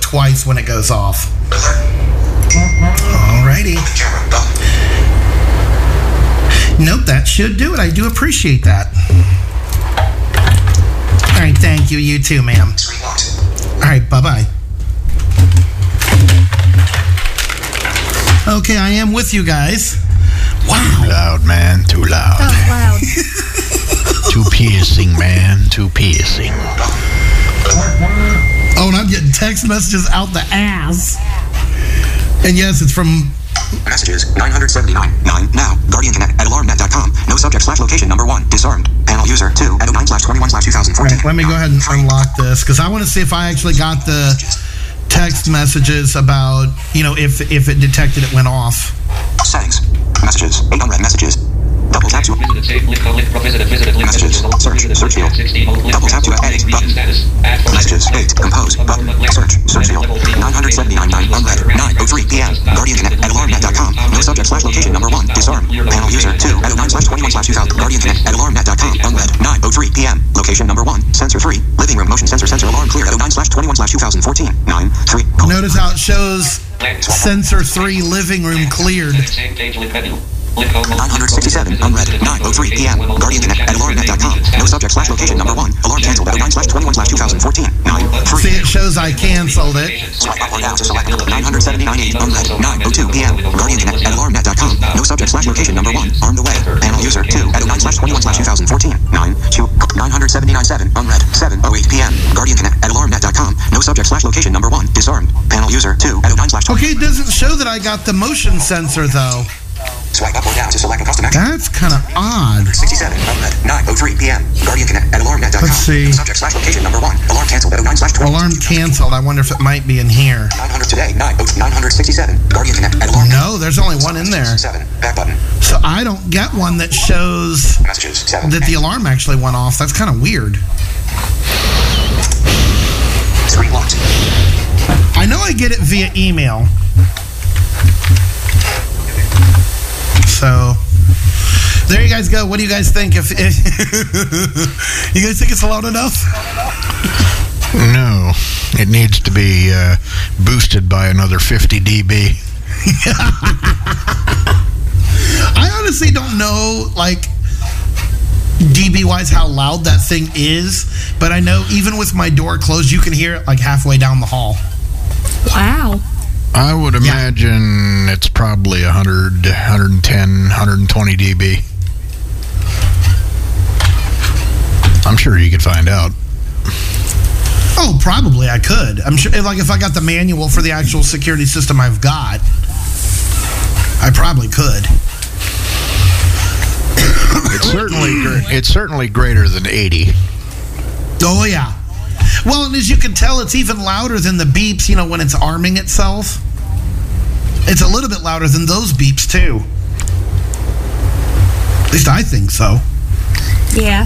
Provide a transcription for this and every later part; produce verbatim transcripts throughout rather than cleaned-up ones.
twice when it goes off. Alrighty. Nope, that should do it. I do appreciate that. All right, thank you. You too, ma'am. All right, bye-bye. Okay, I am with you guys. Wow. Too loud, man. Too loud. Oh, loud. Too piercing, man. Too piercing. Oh, and I'm getting text messages out the ass. And yes, it's from... Messages, nine seventy-nine, nine, now, Guardian Connect at alarm net dot com. No subject slash location number one, disarmed. Panel user, two, at oh nine slash twenty-one slash twenty fourteen. Right, let me go ahead and unlock this, because I want to see if I actually got the text messages about, you know, if if it detected it went off. Settings, messages, eight unread messages. Double tap to messages, search, search field. Double tap to edit button. Messages, eight, compose button. Search, search field. nine seventy-nine, nine, unread, nine oh three p.m. Guardian Connect at alarm net dot com. No subject slash location number one, disarmed. Panel user, two, at oh nine slash twenty-one slash two thousand. Guardian Connect at alarm net dot com. Unread, nine oh three p.m. Location number one, sensor three. Living room motion sensor sensor alarm cleared at oh nine slash twenty-one slash two thousand fourteen. nine, three. Notice how it shows sensor three living room cleared. nine sixty-seven, unread, nine oh three p.m. Guardian Connect at alarm net dot com. No subject slash location number one. Alarm canceled at oh nine slash twenty-one slash two thousand fourteen. nine, three. See, it shows I canceled it. Swipe up or down to select nine seventy-nine, eight, unread, nine oh two p.m. Guardian Connect at alarm net dot com. No subject slash location number one. Armed away. Panel user, two, at oh nine slash twenty-one slash two thousand fourteen. nine, two, nine seventy-nine, seven, unread, seven oh eight p.m. Guardian Connect at alarm net dot com. No subject slash location number one. Disarmed. Panel user, two, at oh nine slash Okay, it doesn't show that I got the motion sensor, though. Swipe up or down to select a custom action. That's kind of odd. sixty-seven, unread, nine oh three p.m. Guardian Connect at alarm net dot com. Let's see. Subject slash location number one. Alarm canceled at oh nine slash twenty. Alarm canceled. I wonder if it might be in here. nine hundred today, nine sixty-seven. Guardian Connect at alarm. No, there's only one in there. seven, back button. So I don't get one that shows Messages, seven, that the alarm actually went off. That's kind of weird. Screen locked. I know I get it via email. So there you guys go. What do you guys think? If, if you guys think it's loud enough? No, it needs to be uh, boosted by another fifty D B. I honestly don't know, like, D B wise how loud that thing is, but I know even with my door closed, you can hear it like halfway down the hall. Wow. I would imagine yeah. It's probably one hundred, one ten, one twenty D B. I'm sure you could find out. Oh, probably I could. I'm sure, like, if I got the manual for the actual security system I've got, I probably could. It's certainly it's certainly greater than eighty. Oh yeah. Well, and as you can tell, it's even louder than the beeps, you know, when it's arming itself. It's a little bit louder than those beeps, too. At least I think so. Yeah.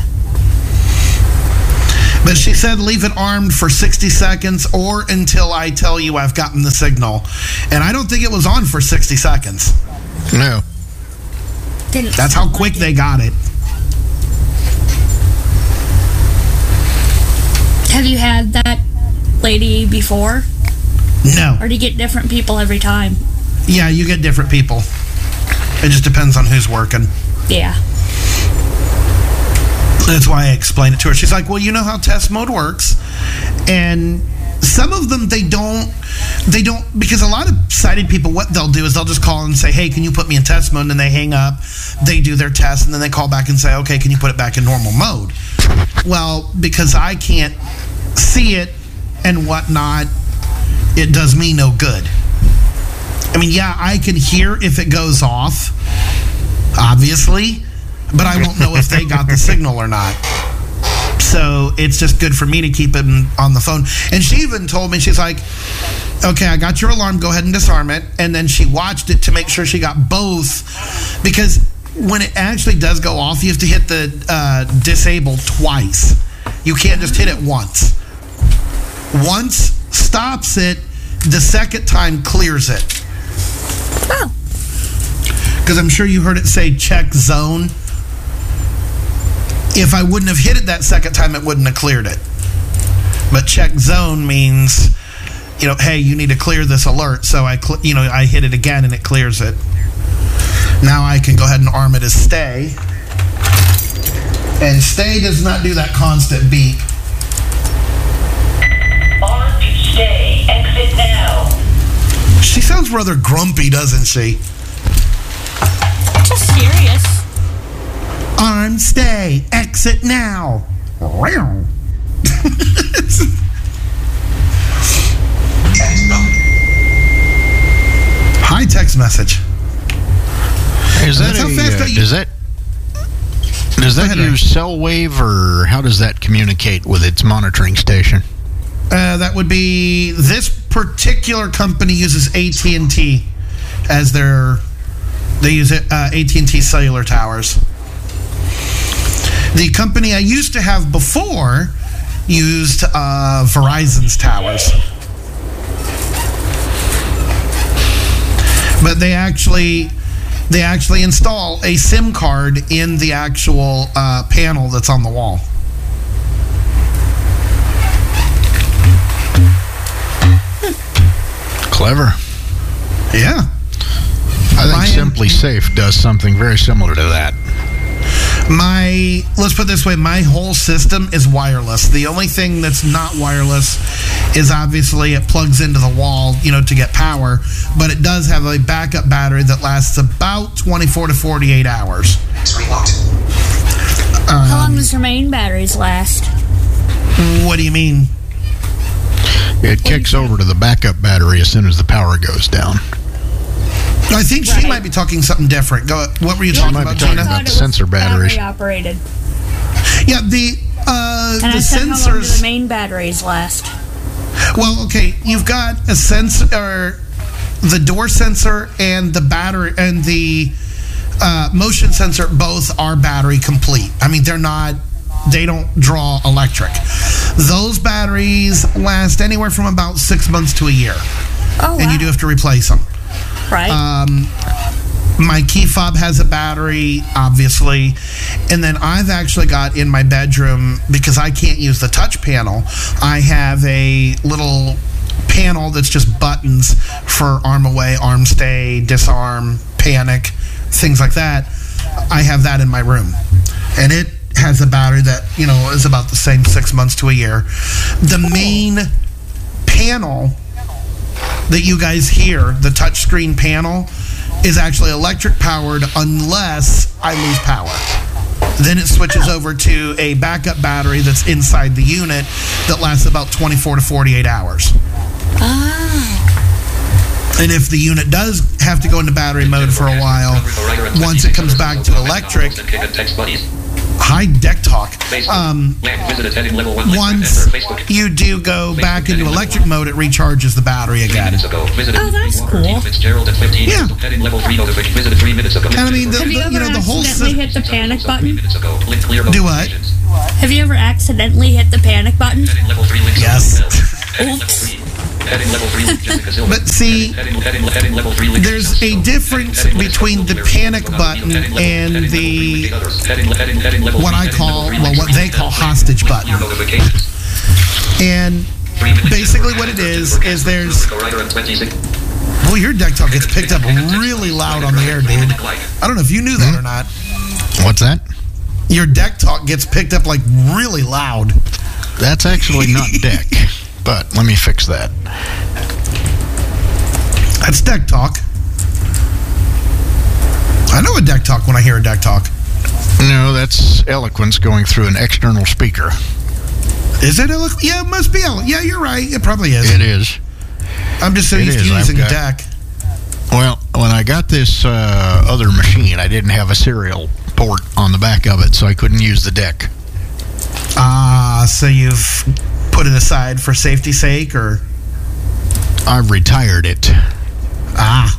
But she said leave it armed for sixty seconds or until I tell you I've gotten the signal. And I don't think it was on for sixty seconds. No. Didn't That's how quick like they got it. Have you had that lady before? No. Or do you get different people every time? Yeah, you get different people. It just depends on who's working. Yeah. That's why I explained it to her. She's like, well, you know how test mode works. And some of them, they don't, they don't, because a lot of sighted people, what they'll do is they'll just call and say, hey, can you put me in test mode? And then they hang up, they do their test, and then they call back and say, okay, can you put it back in normal mode? Well, because I can't see it and whatnot, it does me no good. I mean, yeah, I can hear if it goes off, obviously, but I won't know if they got the signal or not. So it's just good for me to keep it on the phone. And she even told me, she's like, okay, I got your alarm, go ahead and disarm it. And then she watched it to make sure she got both, because when it actually does go off, you have to hit the uh, disable twice. You can't just hit it once. Once stops it, the second time clears it. Oh. Because I'm sure you heard it say check zone. If I wouldn't have hit it that second time, it wouldn't have cleared it. But check zone means you know, hey, you need to clear this alert. So I, cl- you know, I hit it again and it clears it. Now I can go ahead and arm it as stay. And stay does not do that constant beep. Armed stay. Exit now. She sounds rather grumpy, doesn't she? Just serious. Armed stay. Exit now. Hi, text message. Is that That's how a, fast uh, I- does that does that ahead, Ray. use cell wave, or how does that communicate with its monitoring station? Uh, that would be, this particular company uses A T and T as their, they use it, uh, A T and T cellular towers. The company I used to have before used uh, Verizon's towers. But they actually, they actually install a SIM card in the actual uh, panel that's on the wall. Clever. Yeah. I think Ryan- Simply Safe does something very similar to that. My, let's put it this way, my whole system is wireless. The only thing that's not wireless is obviously it plugs into the wall, you know, to get power, but it does have a backup battery that lasts about twenty-four to forty-eight hours. Screen locked. How long does your main batteries last? What do you mean? It kicks over to the backup battery as soon as the power goes down. I think she Right. might be talking something different. Go. What were you Yeah, talking might be about, talking Gina? about I thought the it was sensor batteries. battery operated. Yeah, the uh, And the I said, how long do sensors. the main batteries last? Well, okay, you've got a sensor, or the door sensor and the battery and the uh, motion sensor both are battery complete. I mean, they're not, they don't draw electric. Those batteries last anywhere from about six months to a year, Oh, and wow. you do have to replace them. Right. Um, my key fob has a battery, obviously, and then I've actually got in my bedroom, because I can't use the touch panel, I have a little panel that's just buttons for arm away, arm stay, disarm, panic, things like that. I have that in my room, and it has a battery that, you know, is about the same six months to a year. The main panel that you guys hear, the touchscreen panel, is actually electric powered unless I lose power. Then it switches over to a backup battery that's inside the unit that lasts about twenty-four to forty-eight hours. Ah. And if the unit does have to go into battery mode for a while, once it comes back to electric, high deck talk. Um, once you do go back into electric mode, it recharges the battery again. Oh, that's cool. Yeah. And I mean, the, Have you the, ever you know, the whole accidentally system. hit the panic button? Do what? Have you ever accidentally hit the panic button? Yes. Oops. But see, there's a difference between the panic button and the, what I call, well, what they call hostage button. And basically what it is, is there's, well, your deck talk gets picked up really loud on the air, dude. I don't know if you knew that or not. What's that? Your deck talk gets picked up like really loud. That's actually not deck, but let me fix that. That's deck talk. I know a deck talk when I hear a deck talk. No, that's eloquence going through an external speaker. Is it eloquent? Yeah, it must be eloquent. Yeah, you're right. It probably is. It is. I'm just so It used to is. I've using got- deck. Well, when I got this uh, other machine, I didn't have a serial port on the back of it, so I couldn't use the deck. Ah, so you've put it aside for safety's sake, or I've retired it. ah,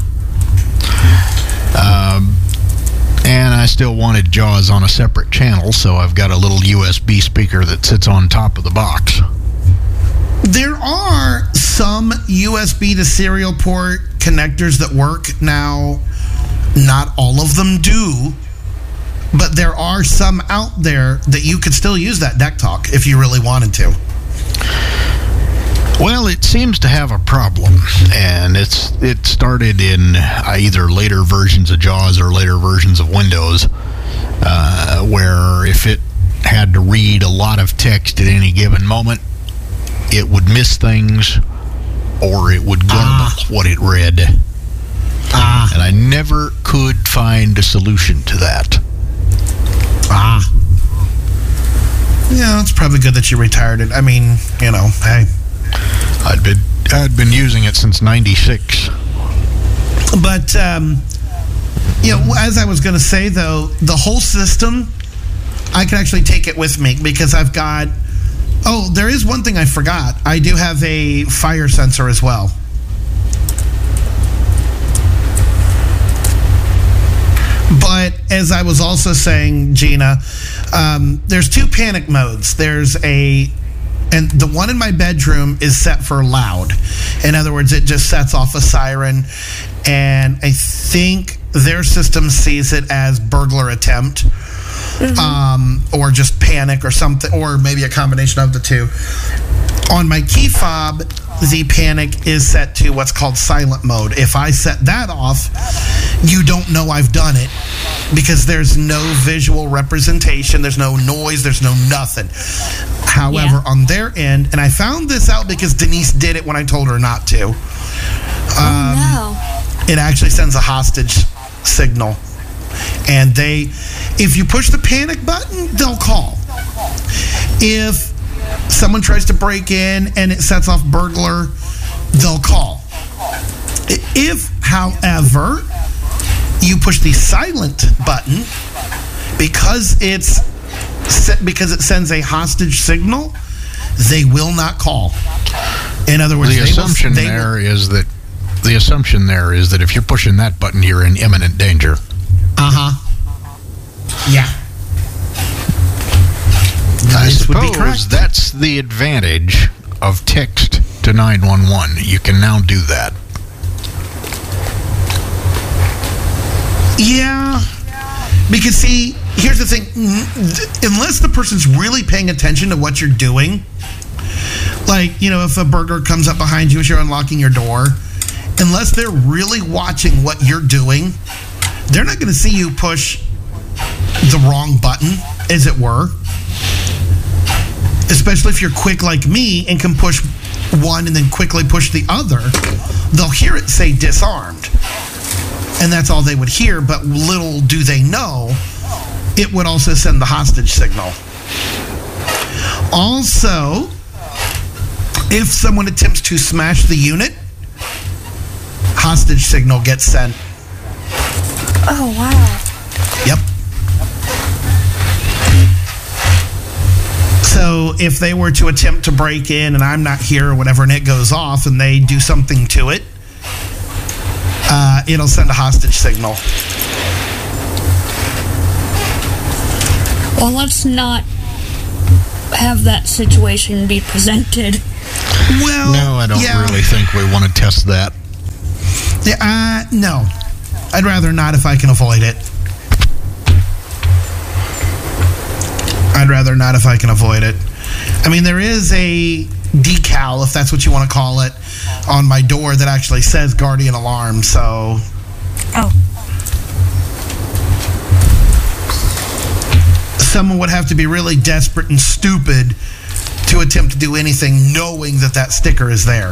Um, and I still wanted JAWS on a separate channel, so I've got a little U S B speaker that sits on top of the box. there are some U S B to serial port connectors that work now. Not all of them do, but there are some out there that you could still use that deck talk if you really wanted to. Well, it seems to have a problem, and it's it started in uh, either later versions of JAWS or later versions of Windows, uh, where if it had to read a lot of text at any given moment, it would miss things, or it would garble ah. what it read. Ah. And I never could find a solution to that. Ah. Yeah, it's probably good that you retired it. I mean, you know, hey. I'd been I'd been using it since ninety-six. But um, you know, as I was going to say though, the whole system, I can actually take it with me because I've got. Oh, there is one thing I forgot. I do have a fire sensor as well. But as I was also saying, Gina, um, there's two panic modes. There's a, and the one in my bedroom is set for loud. In other words, it just sets off a siren. And I think their system sees it as burglar attempt. Mm-hmm. Um, or just panic or something, or maybe a combination of the two. On my key fob, the panic is set to what's called silent mode. If I set that off, you don't know I've done it because there's no visual representation, there's no noise, there's no nothing. However, yeah. on their end, and I found this out because Denise did it when I told her not to. Um, oh, no. It actually sends a hostage signal. And they, if you push the panic button, they'll call. If someone tries to break in and it sets off burglar, they'll call. If, however, you push the silent button, because it's because it sends a hostage signal, they will not call. In other words, the they assumption will, they there will, is that the assumption there is that if you're pushing that button, you're in imminent danger. Uh-huh. Yeah. I This would be suppose correct. that's the advantage of text to nine one one. You can now do that. Yeah. Because, see, here's the thing. Unless the person's really paying attention to what you're doing, like, you know, if a burglar comes up behind you as you're unlocking your door, unless they're really watching what you're doing, they're not going to see you push the wrong button, as it were. Especially if you're quick like me and can push one and then quickly push the other. They'll hear it say disarmed. And that's all they would hear, but little do they know, it would also send the hostage signal. Also, if someone attempts to smash the unit, hostage signal gets sent. Oh, wow. Yep. So if they were to attempt to break in and I'm not here or whatever and it goes off and they do something to it, uh, it'll send a hostage signal. Well, let's not have that situation be presented. Well, no, I don't yeah. really think we want to test that. Yeah, uh, no. I'd rather not if I can avoid it. I'd rather not if I can avoid it. I mean, there is a decal, if that's what you want to call it, on my door that actually says Guardian Alarm, so... Oh. Someone would have to be really desperate and stupid to attempt to do anything knowing that that sticker is there.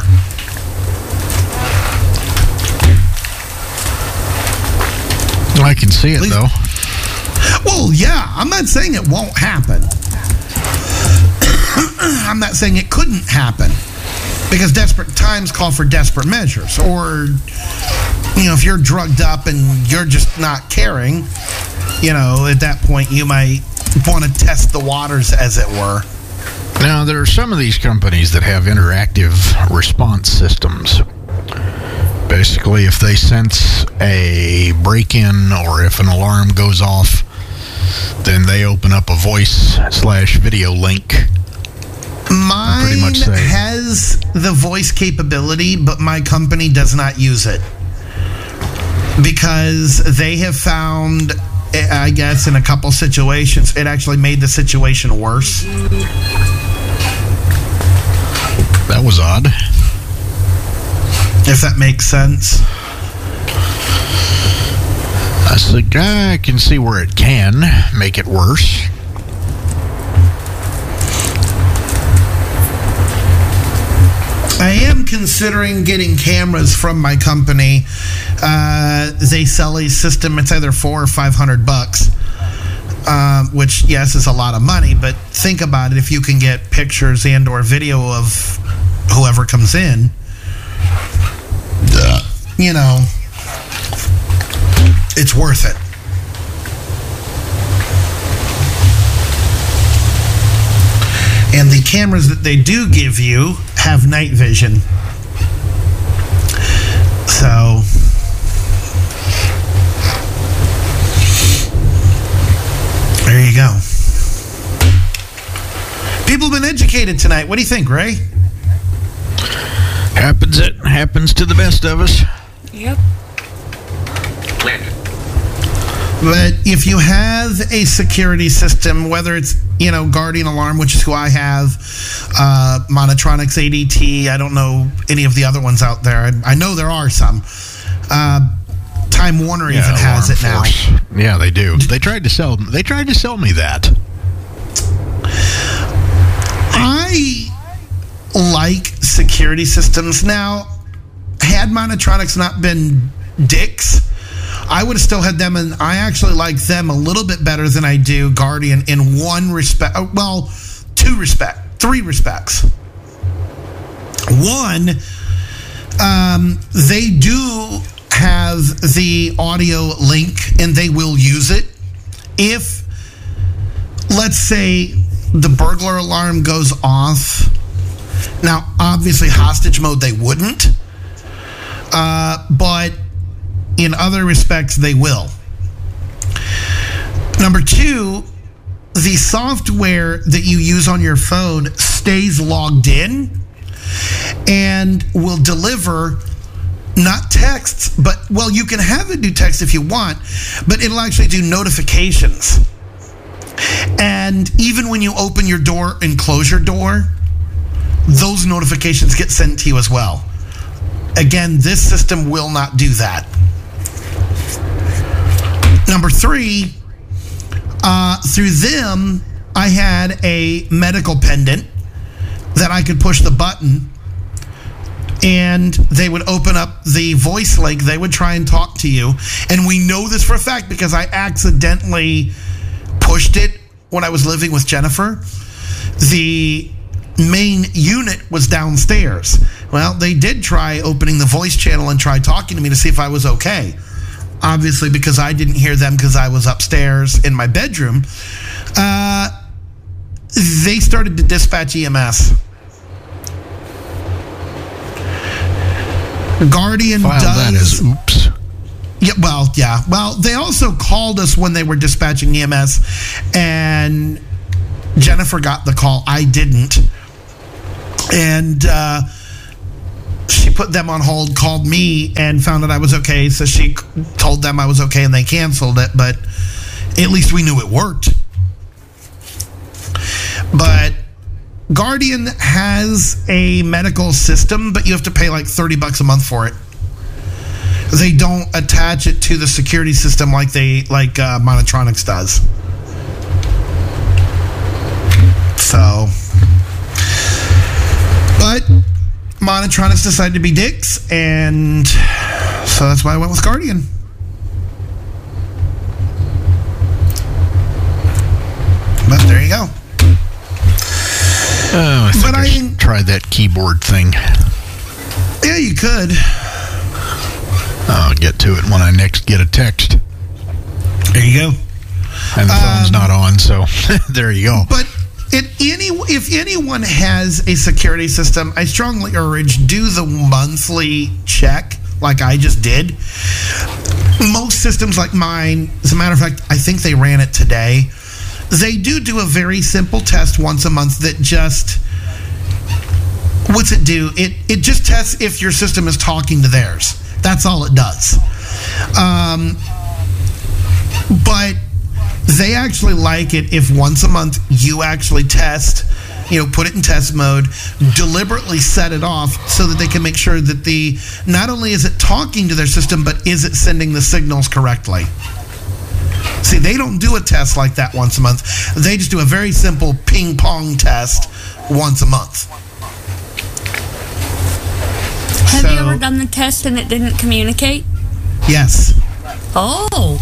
I can see it, Please. though. Well, yeah, I'm not saying it won't happen. I'm not saying it couldn't happen. Because desperate times call for desperate measures. Or, you know, if you're drugged up and you're just not caring, you know, at that point you might want to test the waters, as it were. Now, there are some of these companies that have interactive response systems. Basically, if they sense a break-in or if an alarm goes off, then they open up a voice slash video link. Mine pretty much say, has the voice capability, but my company does not use it. Because they have found, I guess, in a couple situations, it actually made the situation worse. That that was odd. If that makes sense. I said, I can see where it can make it worse. I am considering getting cameras from my company. Uh, they sell a system. It's either four or five hundred bucks, uh, which yes is a lot of money. But think about it: if you can get pictures and or video of whoever comes in, uh, you know, it's worth it. And the cameras that they do give you have night vision. So, there you go. People have been educated tonight. What do you think, Ray? Happens it happens to the best of us. Yep. But if you have a security system, whether it's, you know, Guardian Alarm, which is who I have, uh, Monotronics A D T, I don't know any of the other ones out there. I, I know there are some. Uh, Time Warner Yeah, even has it now. Force. Yeah, they do. They tried to sell. They tried to sell me that. I like security systems now. Had Monotronics not been dicks, I would have still had them, and I actually like them a little bit better than I do Guardian in one respect. Well, two respect, three respects. One, um, they do have the audio link, and they will use it. If, let's say, the burglar alarm goes off, now, obviously, hostage mode, they wouldn't, uh, but in other respects, they will. Number two, the software that you use on your phone stays logged in and will deliver not texts, but, well, you can have it do text if you want, but it'll actually do notifications. And even when you open your door and close your door, those notifications get sent to you as well. Again, this system will not do that. Number three, uh, through them, I had a medical pendant that I could push the button and they would open up the voice link. They would try and talk to you. And we know this for a fact because I accidentally pushed it when I was living with Jennifer. The main unit was downstairs. Well, they did try opening the voice channel and try talking to me to see if I was okay. Obviously, because I didn't hear them because I was upstairs in my bedroom, uh, they started to dispatch E M S. Guardian File does. that as oops. Yeah, well, yeah. Well, they also called us when they were dispatching E M S, and Jennifer got the call. I didn't. And uh, she put them on hold, called me, and found that I was okay. So she told them I was okay, and they canceled it. But at least we knew it worked. But Guardian has a medical system, but you have to pay like thirty bucks a month for it. They don't attach it to the security system like they like uh, Monotronics does. So, but Monotronics decided to be dicks, and so that's why I went with Guardian. But there you go. Oh, I think But I, I- should try that keyboard thing. Yeah, you could. I'll get to it when I next get a text. There you go. And the phone's Um, not on, so there you go. But it, any, if anyone has a security system, I strongly urge do the monthly check like I just did. Most systems like mine, as a matter of fact, I think they ran it today. They do do a very simple test once a month that just, what's it do? It it just tests if your system is talking to theirs. That's all it does. Um, but they actually like it if once a month you actually test you know, put it in test mode, deliberately set it off so that they can make sure that the, not only is it talking to their system, but is it sending the signals correctly? See, they don't do a test like that once a month. They just do a very simple ping pong test once a month. Have So- you ever done the test and it didn't communicate? Yes. Oh.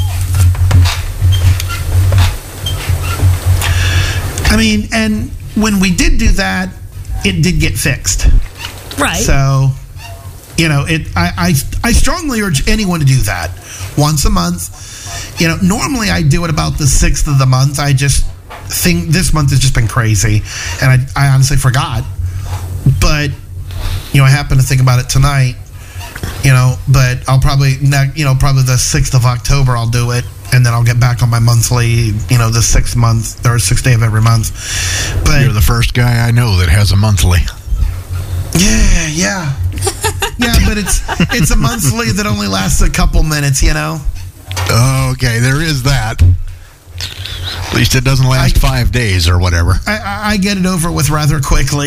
I mean, and when we did do that, it did get fixed. Right. So, you know, it. I, I, I strongly urge anyone to do that once a month. You know, normally I do it about the sixth of the month. I just think this month has just been crazy, and I, I honestly forgot. But, you know, I happened to think about it tonight. You know, but I'll probably, ne- you know, probably the sixth of October I'll do it, and then I'll get back on my monthly, you know, the sixth month, or sixth day of every month. But You're the first guy I know that has a monthly. yeah, yeah. Yeah, but it's it's a monthly that only lasts a couple minutes, you know? Okay, there is that. At least it doesn't last I- five days or whatever. I, I, I get it over with rather quickly.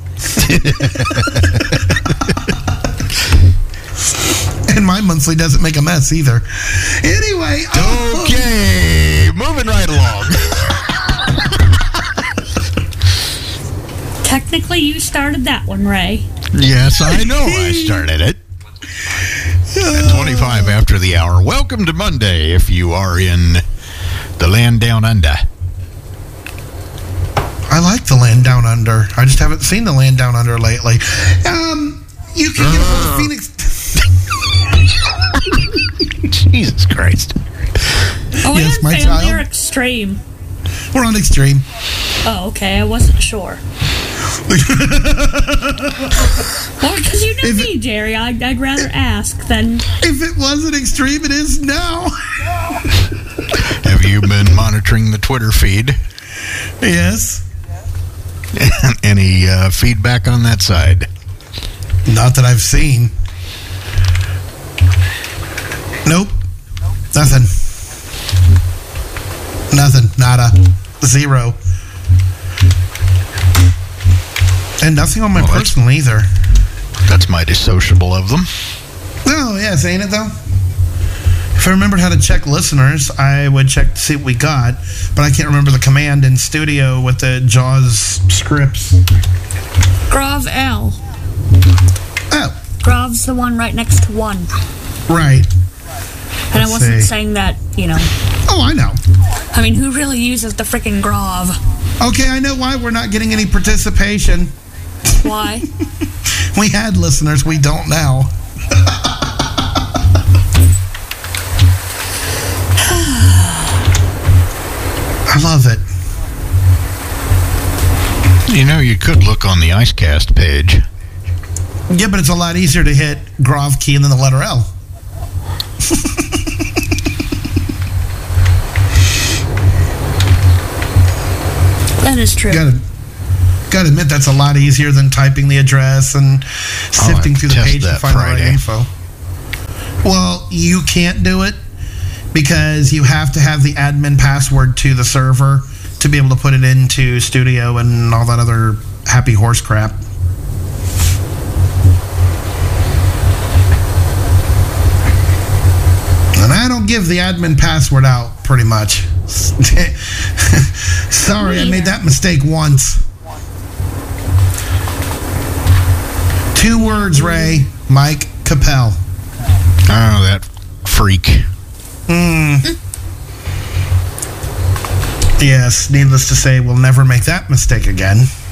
And my monthly doesn't make a mess either. Anyway. oh, Okay, moving right along. Technically, you started that one, Ray. Yes, I know I started it. At twenty-five after the hour. Welcome to Monday if you are in the land down under. I like the land down under. I just haven't seen the land down under lately. Um, you can get a hold of Phoenix. Jesus Christ. Oh, we're Yes, on my family child. or extreme? We're on Extreme. Oh, okay. I wasn't sure. Well, because you know If me, Jerry. I'd, I'd rather ask than... If it wasn't Extreme, it is now. Have you been monitoring the Twitter feed? Yes. Any uh, feedback on that side? Not that I've seen. Nope. Nothing. Nothing. Nada. Zero. And nothing on my Well, that's- personal either. That's mighty sociable of them. Oh, yes, ain't it though? If I remembered how to check listeners, I would check to see what we got, but I can't remember the command in studio with the JAWS scripts. Grov L. Oh, Grov's the one right next to one. right. And I Let's wasn't see. saying that, you know. Oh, I know. I mean, who really uses the frickin' Grov? Okay, I know why we're not getting any participation. Why? We had listeners, we don't now. I love it. You know, you could look on the IceCast page. Yeah, but it's a lot easier to hit Grov key and then the letter L. That is true. Gotta, gotta admit, that's a lot easier than typing the address and sifting have through to the test page to that find the right Friday. info. Well, you can't do it because you have to have the admin password to the server to be able to put it into Studio and all that other happy horse crap. And I don't give the admin password out, pretty much. Sorry, I made that mistake once. Two words, Ray. Mike Capel. Oh, that freak. Hmm. Yes, needless to say, we'll never make that mistake again.